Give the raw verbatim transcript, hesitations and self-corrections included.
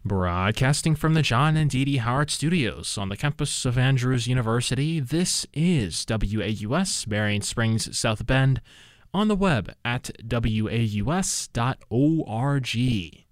Broadcasting from the John and Dee Dee Howard Studios on the campus of Andrews University, this is W A U S, Marion Springs, South Bend, on the web at W A U S dot org.